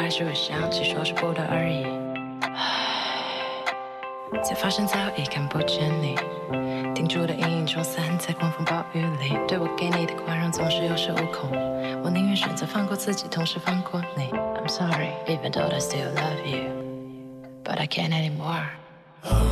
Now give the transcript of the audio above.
还是会想起说是不得而已。才发现早已看不见你，定住的阴影冲散在狂风暴雨里。对我给你的宽容总是有恃无恐，我宁愿选择放过自己，同时放过你。I'm sorry, even though I still love you, but I can't anymore.